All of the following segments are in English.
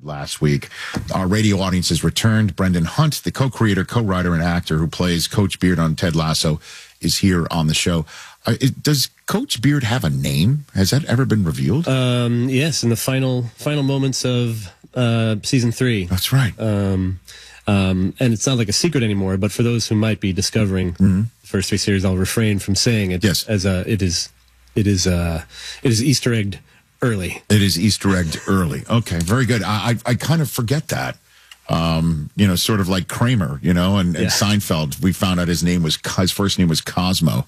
last week. Our radio audience has returned. Brendan Hunt, the co-creator, co-writer, and actor who plays Coach Beard on Ted Lasso, is here on the show. Does Coach Beard have a name? Has that ever been revealed? Yes, in the final moments of season 3. That's right. And it's not like a secret anymore, but for those who might be discovering the first 3 series, I'll refrain from saying it. Yes. As it is Easter egged early. It is Easter egged early. Okay, very good. I kind of forget that. Sort of like Kramer, and Seinfeld. We found out his first name was Cosmo.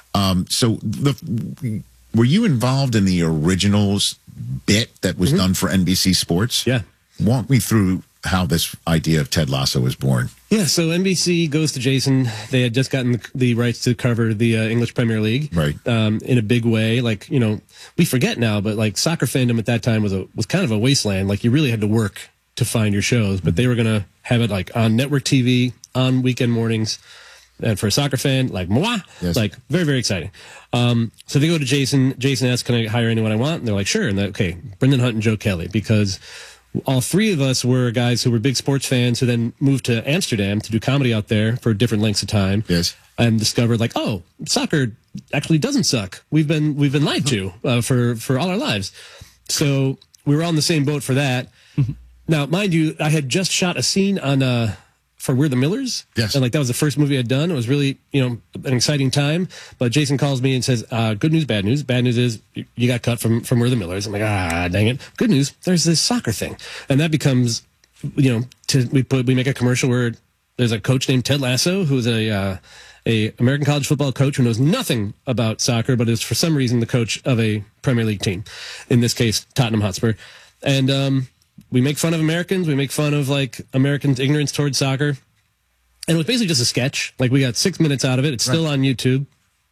Were you involved in the originals bit that was done for NBC Sports? Yeah. Walk me through how this idea of Ted Lasso was born. Yeah, so NBC goes to Jason. They had just gotten the rights to cover the English Premier League, right? In a big way. Like, we forget now, but like soccer fandom at that time was kind of a wasteland. Like, you really had to work to find your shows, but they were going to have it like on network TV on weekend mornings. And for a soccer fan, like moi, yes. Like very, very exciting. So they go to Jason. Jason asks, "Can I hire anyone I want?" And they're like, "Sure." And okay, Brendan Hunt and Joe Kelly, because all 3 of us were guys who were big sports fans who then moved to Amsterdam to do comedy out there for different lengths of time. Yes. And discovered like, oh, soccer actually doesn't suck. We've been lied to for all our lives. So we were on the same boat for that. Now, mind you, I had just shot a scene on for We're the Millers. Yes. And like that was the first movie I'd done. It was really, an exciting time. But Jason calls me and says, good news, bad news. Bad news is you got cut from We're the Millers. I'm like, dang it. Good news, there's this soccer thing. And that becomes, we make a commercial where there's a coach named Ted Lasso, who's a American college football coach who knows nothing about soccer, but is for some reason the coach of a Premier League team. In this case, Tottenham Hotspur. And, we make fun of Americans. We make fun of like Americans' ignorance towards soccer. And it was basically just a sketch. Like we got 6 minutes out of it. It's still on YouTube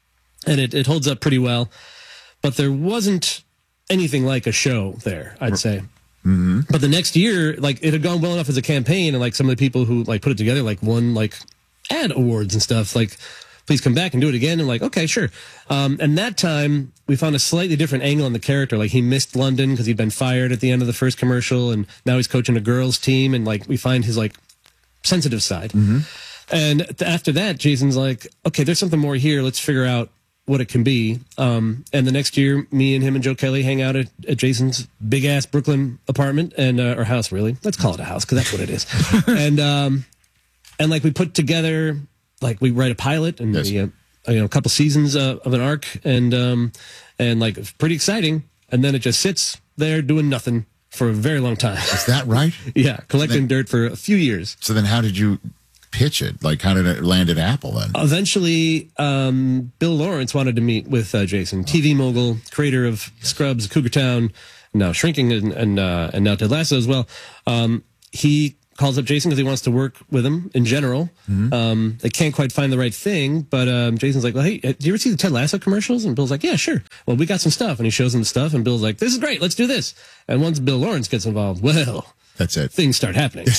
and it holds up pretty well, but there wasn't anything like a show there, I'd say. Mm-hmm. But the next year, like it had gone well enough as a campaign. And like some of the people who like put it together, like won like ad awards and stuff, like, please come back and do it again. And like, okay, sure. And that time we found a slightly different angle on the character. Like he missed London because he'd been fired at the end of the first commercial. And now he's coaching a girls team. And like, we find his like sensitive side. Mm-hmm. And after that, Jason's like, okay, there's something more here. Let's figure out what it can be. And the next year, me and him and Joe Kelly hang out at Jason's big ass Brooklyn apartment and, or house, really. Let's call it a house because that's what it is. And like we put together, like we write a pilot and yes. A couple seasons of an arc and like it's pretty exciting. And then it just sits there doing nothing for a very long time. Is that right? Yeah, collecting dirt for a few years. So then how did you pitch it? Like how did it land at Apple then? Eventually, Bill Lawrence wanted to meet with Jason, TV mogul, creator of Scrubs, Cougar Town, now Shrinking, and now Ted Lasso as well. He calls up Jason because he wants to work with him in general. Mm-hmm. They can't quite find the right thing, but Jason's like, well, hey, do you ever see the Ted Lasso commercials? And Bill's like, yeah, sure. Well, we got some stuff. And he shows him the stuff, and Bill's like, this is great. Let's do this. And once Bill Lawrence gets involved, well, that's it. Things start happening.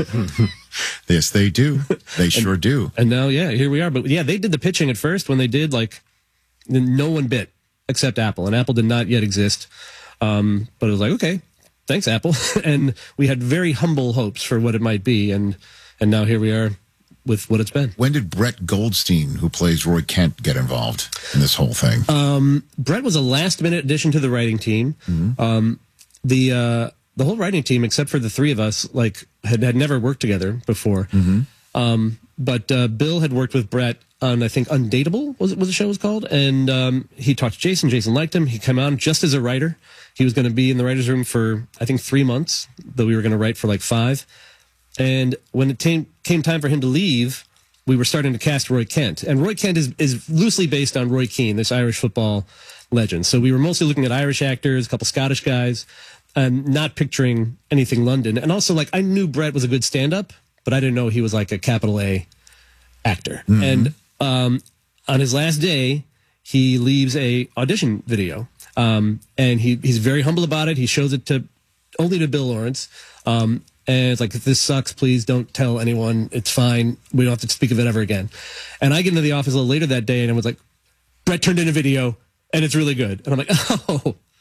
Yes, they do. They sure do. And now, yeah, here we are. But yeah, they did the pitching at first. When they did, like, no one bit except Apple. And Apple did not yet exist. But it was like, okay. Thanks, Apple. And we had very humble hopes for what it might be. And now here we are with what it's been. When did Brett Goldstein, who plays Roy Kent, get involved in this whole thing? Brett was a last-minute addition to the writing team. Mm-hmm. The whole writing team, except for the 3 of us, like had never worked together before. Mm-hmm. But Bill had worked with Brett on, I think, Undateable was the show was called. And he talked to Jason. Jason liked him. He came on just as a writer. He was going to be in the writer's room for, I think, 3 months, though we were going to write for like 5. And when it came time for him to leave, we were starting to cast Roy Kent. And Roy Kent is loosely based on Roy Keane, this Irish football legend. So we were mostly looking at Irish actors, a couple Scottish guys, and not picturing anything London. And also, like, I knew Brett was a good stand-up, but I didn't know he was like a capital A actor. Mm-hmm. And on his last day, he leaves a audition video. And he's very humble about it. He shows it only to Bill Lawrence. And it's like, if this sucks, please don't tell anyone. It's fine. We don't have to speak of it ever again. And I get into the office a little later that day and I was like, Brett turned in a video and it's really good. And I'm like, oh,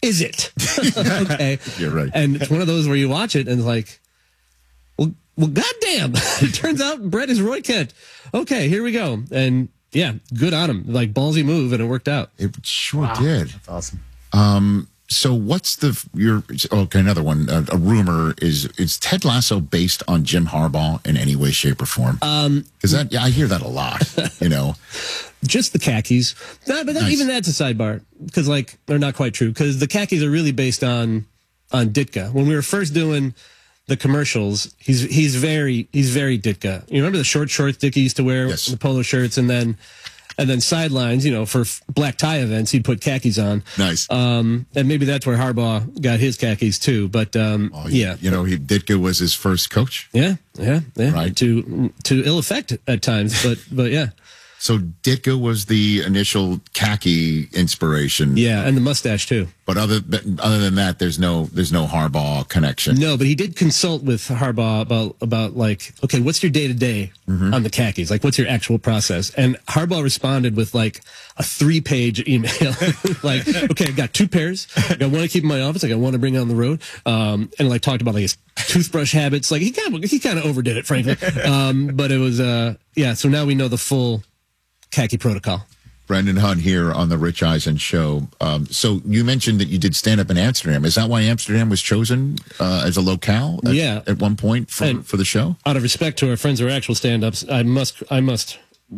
is it? Okay. You're right. And it's one of those where you watch it and it's like, well, goddamn. It turns out Brett is Roy Kent. Okay, here we go. And yeah, good on him. Like ballsy move, and it worked out. It sure did. That's awesome. So what's another one, a rumor is Ted Lasso based on Jim Harbaugh in any way, shape, or form? Because I hear that a lot, Just the khakis. No, but Nice. even that's a sidebar, because like they're not quite true, because the khakis are really based on Ditka. When we were first doing the commercials, he's very Ditka. You remember the short shorts Ditka used to wear, Yes. the polo shirts, and then sidelines, for black tie events, he'd put khakis on. Nice. And maybe that's where Harbaugh got his khakis too. But yeah. Ditka was his first coach. Yeah. Right. To ill effect at times, but yeah. So Ditka was the initial khaki inspiration. Yeah, and the mustache too. But other than that, there's no Harbaugh connection. No, but he did consult with Harbaugh about like, okay, what's your day to day on the khakis? Like, what's your actual process? And Harbaugh responded with like a 3-page email, like, okay, I've got 2 pairs. I got one to keep in my office. I got one to bring on the road. And like talked about like his toothbrush habits. Like he kind of overdid it, frankly. But it was yeah. So now we know the full khaki protocol. Brendan Hunt here on the Rich Eisen Show. So you mentioned that you did stand up in Amsterdam. Is that why Amsterdam was chosen as a locale? At one point for the show. Out of respect to our friends who are actual stand-ups, I must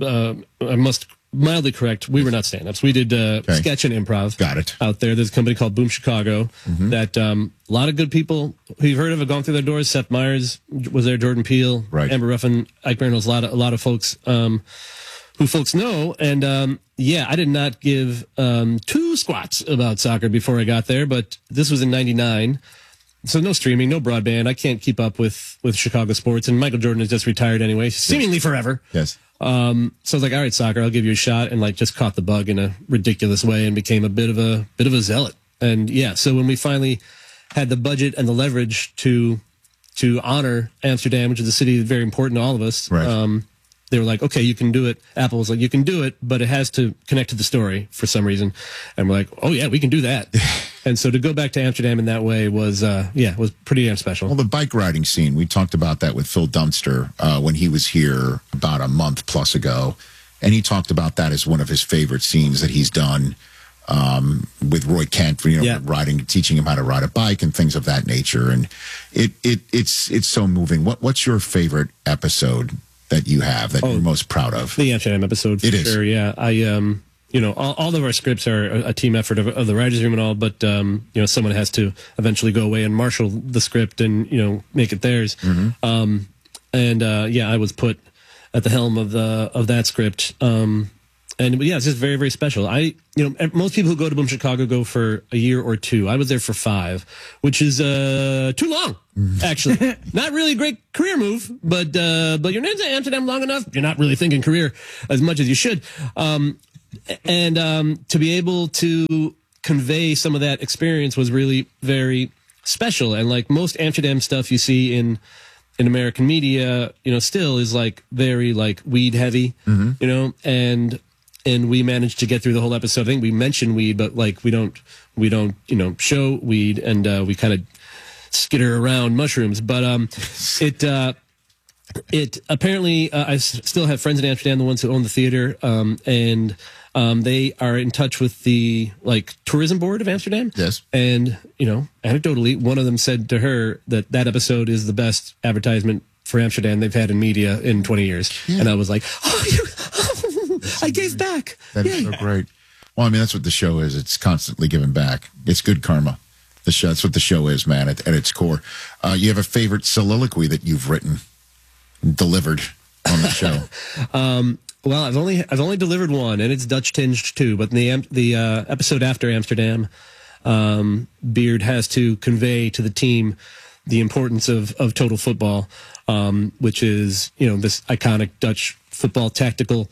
mildly correct. We were not stand-ups. We did sketch and improv. Got it. Out there, there's a company called Boom Chicago that a lot of good people who you've heard of have gone through their doors. Seth Meyers was there. Jordan Peele, right. Amber Ruffin, Ike Barinholtz, a lot of folks. Who folks know, and yeah, I did not give 2 squats about soccer before I got there, but this was in '99, so no streaming, no broadband. I can't keep up with Chicago sports, and Michael Jordan is just retired anyway, seemingly forever. Yes. So I was like, all right, soccer, I'll give you a shot, and like just caught the bug in a ridiculous way and became a bit of a zealot. And yeah, so when we finally had the budget and the leverage to honor Amsterdam, which is a city that's very important to all of us, right. They were like, okay, you can do it. Apple was like, you can do it, but it has to connect to the story for some reason. And we're like, oh yeah, we can do that. And so to go back to Amsterdam in that way was pretty damn special. Well, the bike riding scene, we talked about that with Phil Dunster when he was here about a month plus ago. And he talked about that as one of his favorite scenes that he's done with Roy Kent, riding, teaching him how to ride a bike and things of that nature. And it's so moving. What's your favorite episode that you have that you're most proud of? The Amsterdam episode, for sure. Yeah, I all of our scripts are a team effort of the writers' room and all, but someone has to eventually go away and marshal the script and make it theirs. I was put at the helm of that script. And yeah, it's just very, very special. Most people who go to Boom Chicago go for a year or 2. I was there for 5, which is too long, actually. Not really a great career move, but you're in Amsterdam long enough, you're not really thinking career as much as you should. And to be able to convey some of that experience was really very special. And like most Amsterdam stuff you see in American media, still is like very like weed heavy, and we managed to get through the whole episode. I think we mention weed, but like we don't show weed, and we kind of skitter around mushrooms. But it apparently I still have friends in Amsterdam, the ones who own the theater, and they are in touch with the tourism board of Amsterdam. Yes, and anecdotally, one of them said to her that episode is the best advertisement for Amsterdam they've had in media in 20 years. Yeah. And I was like, I gave back. That is so great. Well, I mean, that's what the show is. It's constantly giving back. It's good karma. That's what the show is, man, at its core. You have a favorite soliloquy that you've written, delivered on the show? Well, I've only delivered one, and it's Dutch tinged too. But in the episode after Amsterdam, Beard has to convey to the team the importance of total football, which is this iconic Dutch football tactical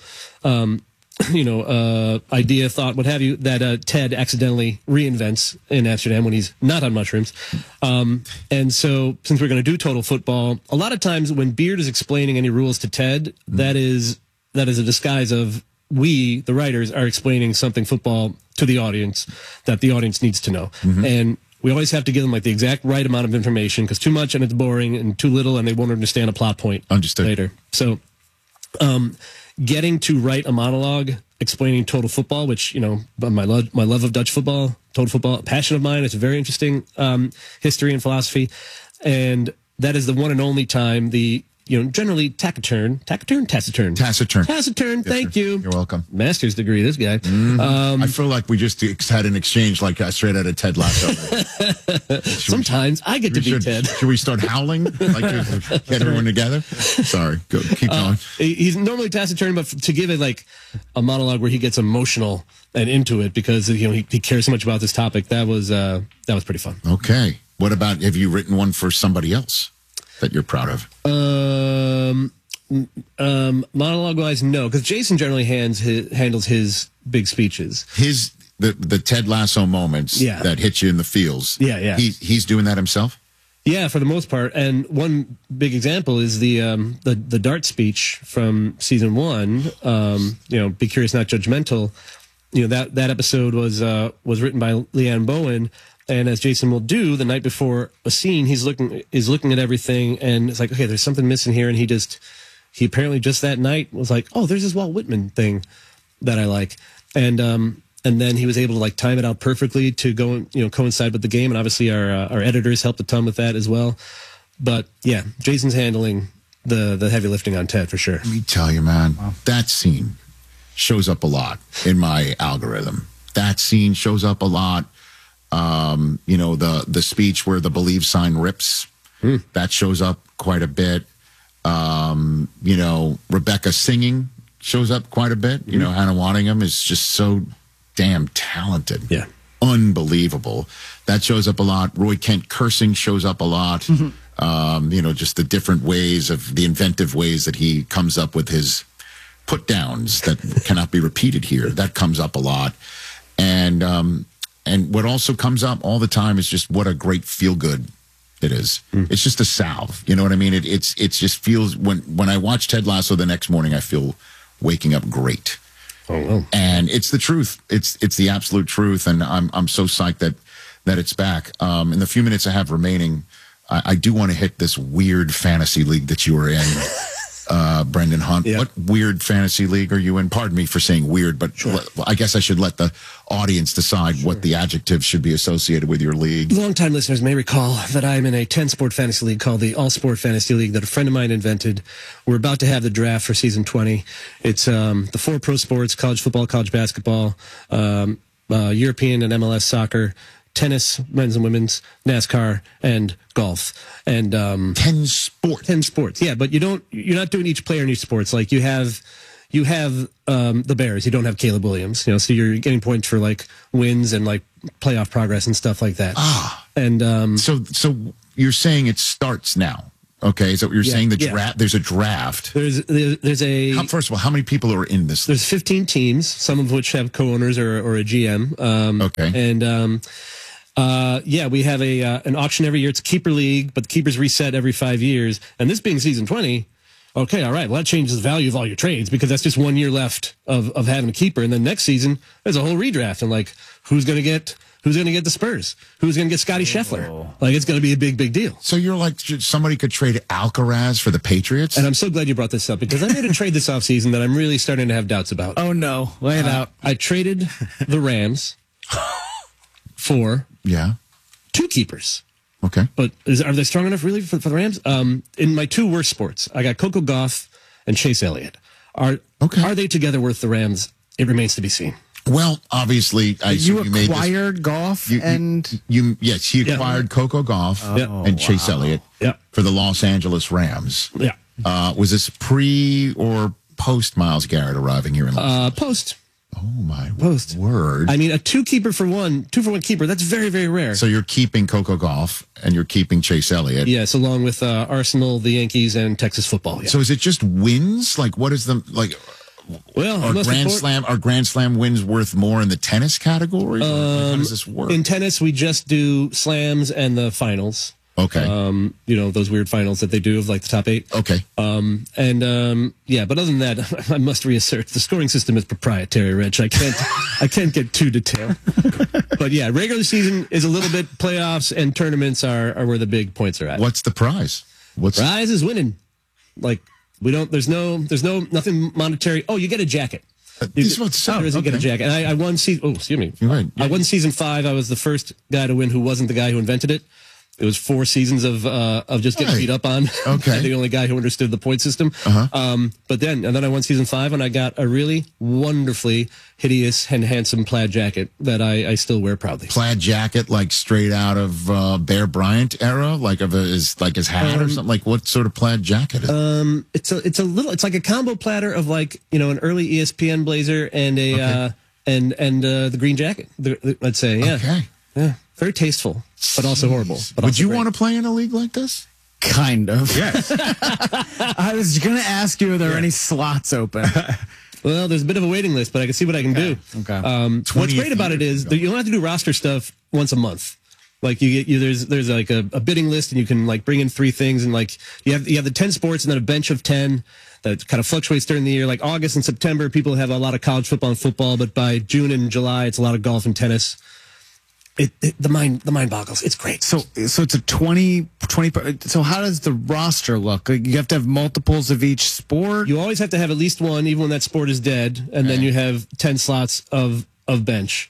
idea, thought, what have you, that Ted accidentally reinvents in Amsterdam when he's not on mushrooms. And so since we're going to do total football, a lot of times when Beard is explaining any rules to Ted, that is a disguise of we, the writers, are explaining something football to the audience that the audience needs to know. And we always have to give them like the exact right amount of information, because too much and it's boring, and too little and they won't understand a plot point later. So getting to write a monologue explaining total football, which, you know, my love of Dutch football, total football, a passion of mine. It's a very interesting history and philosophy. And that is the one and only time generally taciturn. Thank you. You're welcome. Master's degree, this guy. I feel like we just had an exchange like straight out of Ted Lasso. Sometimes I get to be Ted. Should we start howling? Like get everyone together? Sorry, keep going. He's normally taciturn, but to give it like a monologue where he gets emotional and into it because, you know, he cares so much about this topic, that was pretty fun. Okay. What about, have you written one for somebody else that you're proud of? Monologue wise, no, because Jason generally handles his big speeches. The Ted Lasso moments that hit you in the feels. Yeah. He's doing that himself? Yeah, for the most part. And one big example is the Dart speech from season 1. You know, Be Curious, Not Judgmental. You know, that episode was written by Leanne Bowen. And as Jason will do, the night before a scene, he's looking at everything, and it's like, okay, there's something missing here. And he apparently just that night was like, oh, there's this Walt Whitman thing that I like. And then he was able to like time it out perfectly to go and, you know, coincide with the game. And obviously our editors helped a ton with that as well. But yeah, Jason's handling the heavy lifting on Ted for sure. Let me tell you, man, that scene shows up a lot in my algorithm. That scene shows up a lot. You know, the speech where the believe sign rips, that shows up quite a bit. You know, Rebecca singing shows up quite a bit. You know, Hannah Waddingham is just so damn talented. Yeah. Unbelievable. That shows up a lot. Roy Kent cursing shows up a lot. You know, just the different ways the inventive ways that he comes up with his put downs that cannot be repeated here. That comes up a lot. And what also comes up all the time is just what a great feel good it is. It's just a salve. You know what I mean? It just feels, when I watch Ted Lasso the next morning, I feel waking up great. Oh, wow. And it's the truth. It's the absolute truth. And I'm so psyched that it's back. In the few minutes I have remaining, I do want to hit this weird fantasy league that you were in. Brendan Hunt. Yeah. What weird fantasy league are you in? Pardon me for saying weird, but I guess I should let the audience decide what the adjectives should be associated with your league. Longtime listeners may recall that I'm in a 10-sport fantasy league called the All-Sport Fantasy League that a friend of mine invented. We're about to have the draft for season 20. It's the 4 pro sports: college football, college basketball, European and MLS soccer, tennis, men's and women's, NASCAR, and golf. And 10 sports. 10 sports. Yeah, but you're not doing each player in each sports. Like you have the Bears. You don't have Caleb Williams. You know, so you're getting points for like wins and like playoff progress and stuff like that. And so you're saying it starts now. Okay, is that what you're saying? The draft. There's a draft. There's a. First of all, how many people are in this? There's 15 teams, some of which have co-owners or a GM. Okay. And we have an auction every year. It's a keeper league, but the keepers reset every 5 years. And this being season 20, okay, all right. Well, that changes the value of all your trades because that's just 1 year left of having a keeper. And then next season, there's a whole redraft. And like, who's going to get the Spurs? Who's going to get Scotty Scheffler? Like, it's going to be a big, big deal. So you're like, somebody could trade Alcaraz for the Patriots? And I'm so glad you brought this up because I made a trade this offseason that I'm really starting to have doubts about. Oh, no. Lay it out. I traded the Rams for 2 keepers. Okay. But are they strong enough really for the Rams? In my 2 worst sports, I got Coco Gauff and Chase Elliott. Are they together worth the Rams? It remains to be seen. Well, obviously, you acquired Gauff yes, he acquired Coco Gauff and Chase Elliott for the Los Angeles Rams. Yeah. Was this pre or post Myles Garrett arriving here in Los Angeles? Post. Oh my Post. word! I mean, a 2 for 1 keeper. That's very, very rare. So you're keeping Coco Gauff and you're keeping Chase Elliott. Yes, along with Arsenal, the Yankees, and Texas football. Yeah. So is it just wins? Like, what is the like? Well, are Grand Slam wins worth more in the tennis category? How does this work? In tennis, we just do slams and the finals. Okay. Those weird finals that they do of like the top 8. Okay. But other than that, I must reassert the scoring system is proprietary, Rich. I can't get too detailed. But yeah, regular season is a little bit, playoffs and tournaments are where the big points are at. What's the prize? Prize is winning. Like there's nothing monetary. Oh, you get a jacket. There is get a jacket. And I won season. Oh, excuse me. Right. I won season 5. I was the first guy to win who wasn't the guy who invented it. It was 4 seasons of just getting beat up on. Okay. The only guy who understood the point system. But then I won season 5, and I got a really wonderfully hideous and handsome plaid jacket that I still wear proudly. Plaid jacket, like straight out of Bear Bryant era, like his hat or something. Like what sort of plaid jacket is it? It's like a combo platter of like an early ESPN blazer and a the green jacket. Let's say yeah. Very tasteful, but also horrible. But would you want to play in a league like this? Kind of. Yes. I was going to ask you, are there any slots open? Well, there's a bit of a waiting list, but I can see what I can do. Okay. What's great about it is that you don't have to do roster stuff once a month. Like there's like a bidding list, and you can like bring in 3 things, and like you have the 10 sports, and then a bench of 10 that kind of fluctuates during the year. Like August and September, people have a lot of college football and football, but by June and July, it's a lot of golf and tennis. The mind boggles. It's great. So it's a 20. So how does the roster look? Like you have to have multiples of each sport. You always have to have at least one, even when that sport is dead, and then you have 10 slots of bench.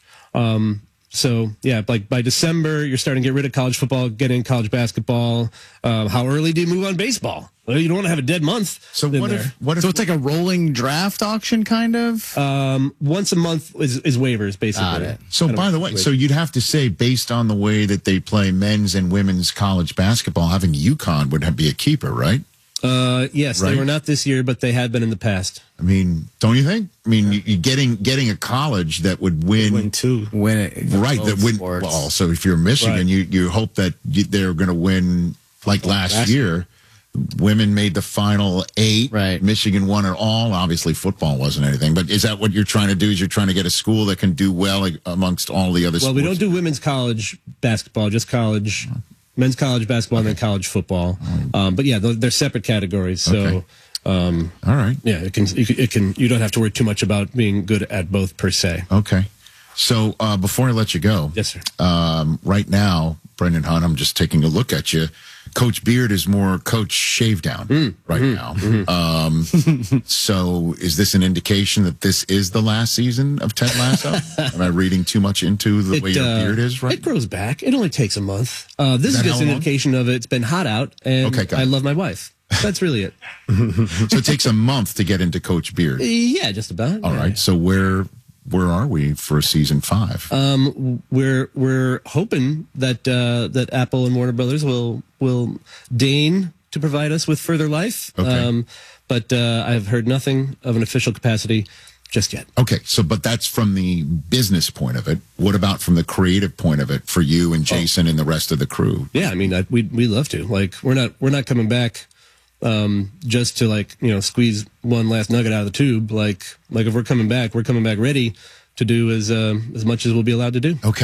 So yeah, like by December, you're starting to get rid of college football, get in college basketball. How early do you move on baseball? Well, you don't want to have a dead month. So what if? So it's like a rolling draft auction, kind of. Once a month is waivers, basically. So by the way, so you'd have to say, based on the way that they play men's and women's college basketball, having UConn would be a keeper, right? Yes, right? They were not this year, but they had been in the past. I mean, don't you think? I mean, you getting a college that would win it, right? That win. Well, so if you're Michigan, you hope that they're going to win like last year. Women made the final 8. Right. Michigan won it all. Obviously, football wasn't anything. But is that what you're trying to do? Is you're trying to get a school that can do well amongst all the other sports? Well, we don't do women's college basketball, just college, men's college basketball, and then college football. But yeah, they're separate categories. So, all right. Yeah, it can. You don't have to worry too much about being good at both per se. Okay. So before I let you go, yes, sir. Right now, Brendan Hunt, I'm just taking a look at you. Coach Beard is more Coach Shavedown right now. So is this an indication that this is the last season of Ted Lasso? Am I reading too much into the way your beard is right? It grows back. It only takes a month. This is just an indication of it's been hot out, and I love my wife. That's really it. So it takes a month to get into Coach Beard. Yeah, just about. All right. So where are we for season 5? We're hoping that Apple and Warner Brothers will deign to provide us with further life. Okay. But I've heard nothing of an official capacity just yet. Okay. So, but that's from the business point of it. What about from the creative point of it for you and Jason and the rest of the crew? Yeah, I mean, we love to. Like, we're not coming back just to squeeze one last nugget out of the tube. Like if we're coming back ready to do as much as we'll be allowed to do. Okay.